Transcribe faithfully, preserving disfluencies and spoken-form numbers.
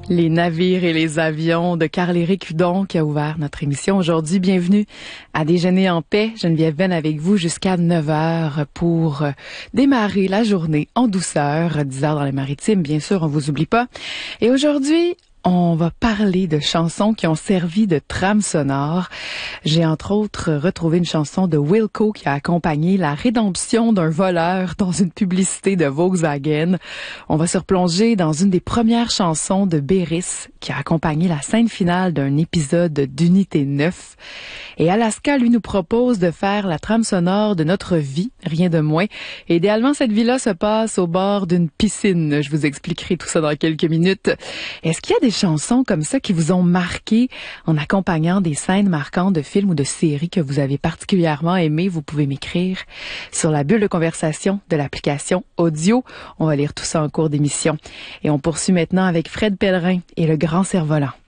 Les navires et les avions de Carl-Éric Hudon qui a ouvert notre émission aujourd'hui. Bienvenue à Déjeuner en paix. Geneviève Venn avec vous jusqu'à neuf heures pour démarrer la journée en douceur. dix heures dans les maritimes, bien sûr, on vous oublie pas. Et aujourd'hui, on va parler de chansons qui ont servi de trame sonore. J'ai entre autres retrouvé une chanson de Wilco qui a accompagné la rédemption d'un voleur dans une publicité de Volkswagen. On va se replonger dans une des premières chansons de Béris qui a accompagné la scène finale d'un épisode d'Unité neuf. Et Alaska, lui, nous propose de faire la trame sonore de notre vie, rien de moins. Et idéalement, cette vie-là se passe au bord d'une piscine. Je vous expliquerai tout ça dans quelques minutes. Est-ce qu'il y a des chansons comme ça qui vous ont marqué en accompagnant des scènes marquantes de films ou de séries que vous avez particulièrement aimées? Vous pouvez m'écrire sur la bulle de conversation de l'application audio. On va lire tout ça en cours d'émission. Et on poursuit maintenant avec Fred Pellerin et le Grand Cerf-Volant.